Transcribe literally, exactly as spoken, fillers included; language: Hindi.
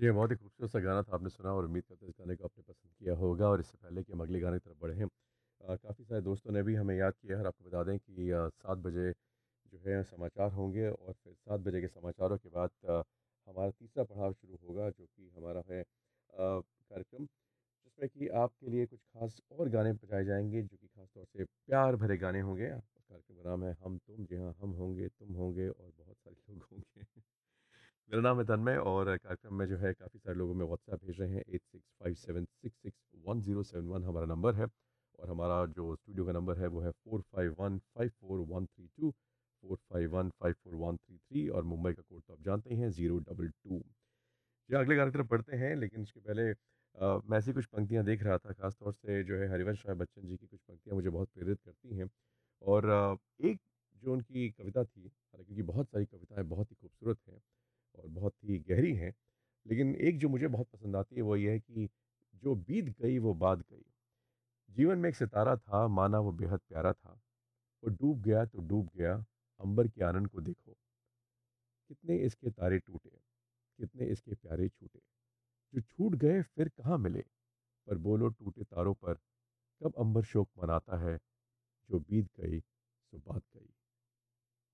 जी, ये बहुत ही खूबसूरत सा गाना था आपने सुना और उम्मीद करते हैं इस गाने को आपने पसंद किया होगा और इससे पहले कि हम अगले गाने की तरफ बढ़ें अ, काफ़ी सारे दोस्तों ने भी हमें याद किया है और आपको बता दें कि अ, सात बजे जो है समाचार होंगे और फिर सात बजे के समाचारों के बाद अ, हमारा तीसरा पड़ाव शुरू होगा जो कि हमारा है अ, कार्यक्रम जिसमें कि आपके लिए कुछ ख़ास और गाने बजाए जाएँगे जो कि ख़ास तौर से प्यार भरे गाने होंगे। उस कार्यक्रम का नाम है हम तुम, जी हाँ, हम होंगे, तुम होंगे और बहुत सारे लोग होंगे। मेरा नाम है तन्मय और कार्यक्रम में जो है काफ़ी सारे लोगों में व्हाट्सएप भेज रहे हैं eight six five seven six six one zero seven one हमारा नंबर है और हमारा जो स्टूडियो का नंबर है वो है four five one five four one three two four five one five four one three three और मुंबई का कोड तो आप जानते ही हैं ज़ीरो डबल टू। जी अगले गाने की तरफ बढ़ते हैं लेकिन उसके पहले अ, मैं ऐसी कुछ पंक्तियाँ देख रहा था खास तौर से जो है हरिवंश राय बच्चन जी की कुछ पंक्तियाँ मुझे बहुत प्रेरित करती हैं और अ, एक जो उनकी कविता थी हालांकि उनकी बहुत सारी कविताएं बहुत ही खूबसूरत हैं और बहुत ही गहरी हैं लेकिन एक जो मुझे बहुत पसंद आती है वो ये है कि जो बीत गई वो बात गई। जीवन में एक सितारा था माना वो बेहद प्यारा था। वो डूब गया तो डूब गया अंबर के आनंद को देखो। कितने इसके तारे टूटे कितने इसके प्यारे छूटे जो छूट गए फिर कहाँ मिले। पर बोलो टूटे तारों पर कब अंबर शोक मनाता है। जो बीत गई सो बात गई।